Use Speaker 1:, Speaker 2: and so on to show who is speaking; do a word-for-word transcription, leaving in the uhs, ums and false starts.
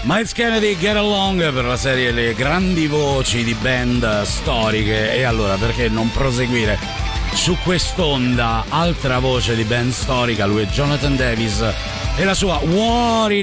Speaker 1: Myles Kennedy, Get Along, per la serie Le grandi voci di band storiche. E allora perché non proseguire su quest'onda? Altra voce di band storica, lui è Jonathan Davis e la sua What It